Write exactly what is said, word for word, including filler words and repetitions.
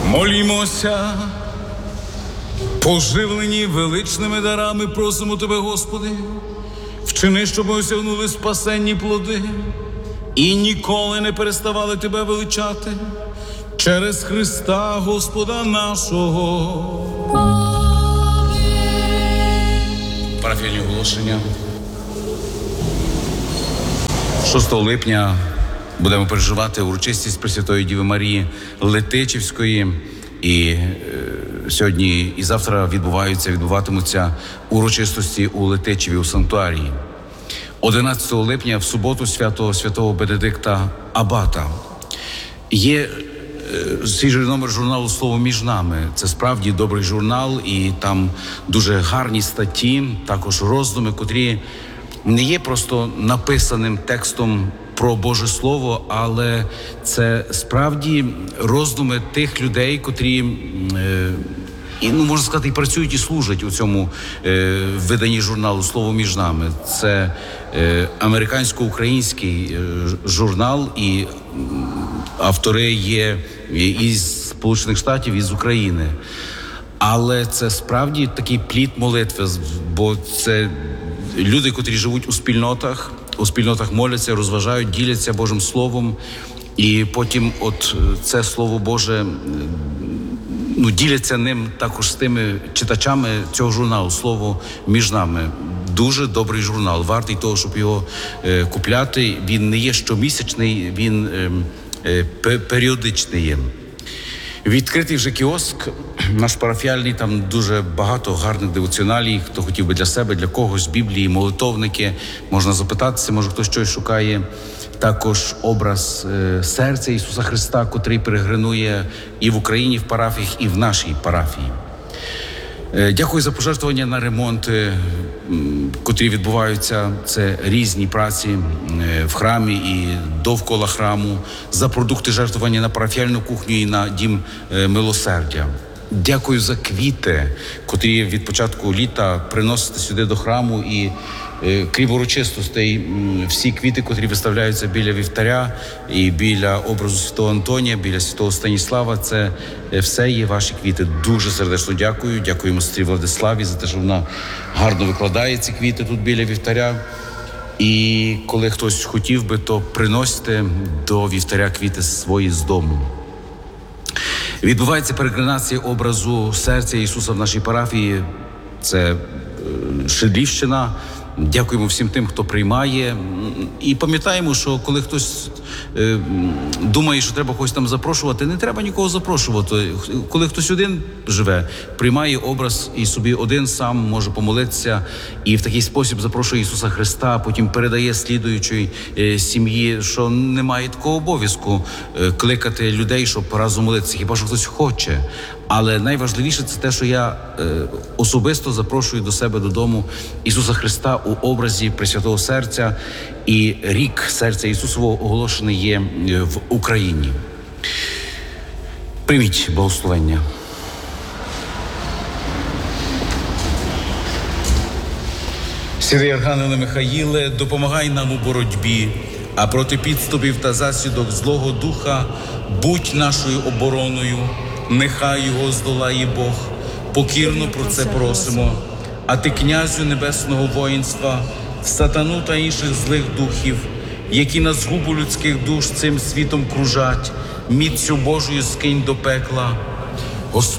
Молімося, поживлені величними дарами, просимо Тебе, Господи, вчини, щоб ми осягнули спасенні плоди і ніколи не переставали Тебе величати через Христа Господа нашого. Парафіальні оголошення. шостого липня будемо переживати урочистість Пресвятої Діви Марії Летичівської. І е, сьогодні і завтра відбуваються, відбуватимуться урочистості у Летичеві, у санктуарії. одинадцятого липня, в суботу, свято святого Бенедикта Абата. Є е, свіжий номер журналу «Слово між нами». Це справді добрий журнал, і там дуже гарні статті, також роздуми, котрі не є просто написаним текстом про Боже Слово, але це справді роздуми тих людей, котрі, е, і, ну, можна сказати, і працюють, і служать у цьому е, виданні журналу «Слово між нами». Це е, американсько-український е, журнал, і е, автори є із Сполучених Штатів, із України. Але це справді такий плід молитви, бо це люди, котрі живуть у спільнотах, у спільнотах моляться, розважають, діляться Божим Словом, і потім от це Слово Боже, ну, діляться ним також з тими читачами цього журналу «Слово між нами». Дуже добрий журнал, вартий того, щоб його е, купляти. Він не є щомісячний, він е, е, періодичний є. Відкритий вже кіоск, наш парафіальний, там дуже багато гарних девоціоналій, хто хотів би для себе, для когось, Біблії, молитовники, можна запитатися, може хтось щось шукає. Також образ е, серця Ісуса Христа, котрий перегринує і в Україні, в парафіях, і в нашій парафії. Е, дякую за пожертвування на ремонти, котрі відбуваються, це різні праці е, в храмі і довкола храму, за продукти жертвування на парафіальну кухню і на Дім е, милосердя. Дякую за квіти, котрі від початку літа приносите сюди до храму, і е, крім урочистостей, всі квіти, котрі виставляються біля вівтаря і біля образу святого Антонія, біля святого Станіслава, це е, все є ваші квіти. Дуже сердечно дякую. Дякуємо сестрі Владиславі за те, що вона гарно викладає ці квіти тут біля вівтаря. І коли хтось хотів би, то приносите до вівтаря квіти свої з дому. Відбувається перекринація образу серця Ісуса в нашій парафії. Це Шедлівщина. Дякуємо всім тим, хто приймає. І пам'ятаємо, що коли хтось е, думає, що треба когось там запрошувати, не треба нікого запрошувати. Коли хтось один живе, приймає образ і собі один сам може помолитися, і в такий спосіб запрошує Ісуса Христа, потім передає слідуючій е, сім'ї, що немає такого обов'язку е, кликати людей, щоб разом молитися, хіба що хтось хоче. Але найважливіше це те, що я е, особисто запрошую до себе додому Ісуса Христа у образі Пресвятого Серця, і рік серця Ісусового оголошений є в Україні. Прийміть благословення. Святий Архангеле Михаїле, допомагай нам у боротьбі, а проти підступів та засідок злого духа будь нашою обороною. Нехай його здолає Бог, покірно про це просимо. А ти, князю небесного воїнства, сатану та інших злих духів, які на згубу людських душ цим світом кружать, міцю Божою скинь до пекла.